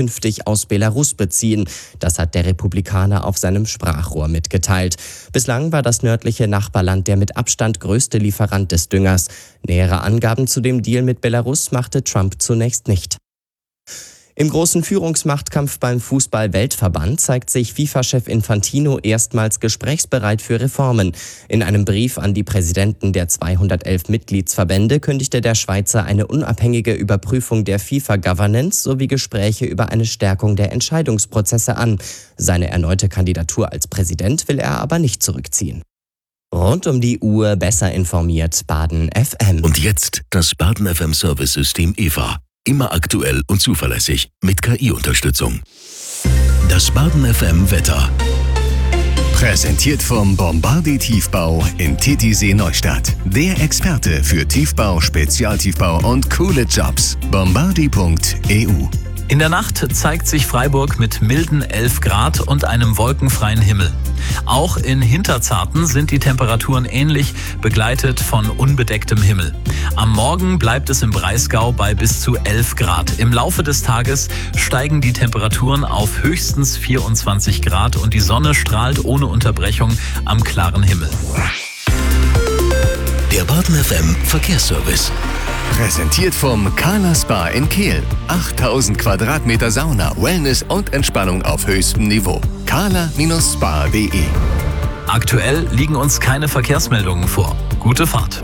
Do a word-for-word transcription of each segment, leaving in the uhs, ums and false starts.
künftig aus Belarus beziehen. Das hat der Republikaner auf seinem Sprachrohr mitgeteilt. Bislang war das nördliche Nachbarland der mit Abstand größte Lieferant des Düngers. Nähere Angaben zu dem Deal mit Belarus machte Trump zunächst nicht. Im großen Führungsmachtkampf beim Fußball-Weltverband zeigt sich FIFA-Chef Infantino erstmals gesprächsbereit für Reformen. In einem Brief an die Präsidenten der zweihundertelf Mitgliedsverbände kündigte der Schweizer eine unabhängige Überprüfung der FIFA-Governance sowie Gespräche über eine Stärkung der Entscheidungsprozesse an. Seine erneute Kandidatur als Präsident will er aber nicht zurückziehen. Rund um die Uhr besser informiert Baden F M. Und jetzt das Baden F M Service-System E V A. Immer aktuell und zuverlässig mit K I-Unterstützung. Das Baden F M Wetter. Präsentiert vom Bombardier Tiefbau in Titisee Neustadt. Der Experte für Tiefbau, Spezialtiefbau und coole Jobs. bombardier punkt e u. In der Nacht zeigt sich Freiburg mit milden elf Grad und einem wolkenfreien Himmel. Auch in Hinterzarten sind die Temperaturen ähnlich, begleitet von unbedecktem Himmel. Am Morgen bleibt es im Breisgau bei bis zu elf Grad. Im Laufe des Tages steigen die Temperaturen auf höchstens vierundzwanzig Grad und die Sonne strahlt ohne Unterbrechung am klaren Himmel. Der Baden F M Verkehrsservice. Präsentiert vom Kala Spa in Kehl. achttausend Quadratmeter Sauna, Wellness und Entspannung auf höchstem Niveau. kala Bindestrich spa punkt de. Aktuell liegen uns keine Verkehrsmeldungen vor. Gute Fahrt.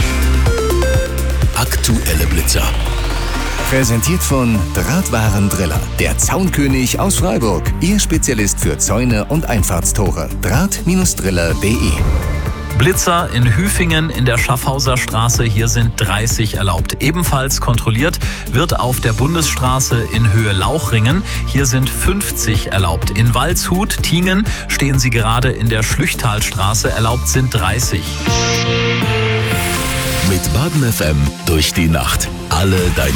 Aktuelle Blitzer. Präsentiert von Drahtwaren Driller. Der Zaunkönig aus Freiburg. Ihr Spezialist für Zäune und Einfahrtstore. draht Bindestrich driller punkt de. Blitzer in Hüfingen in der Schaffhauser Straße, hier sind dreißig erlaubt. Ebenfalls kontrolliert wird auf der Bundesstraße in Höhe Lauchringen, hier sind fünfzig erlaubt. In Waldshut, Tingen stehen sie gerade in der Schlüchtalstraße, erlaubt sind dreißig. Mit Baden F M durch die Nacht. Alle deine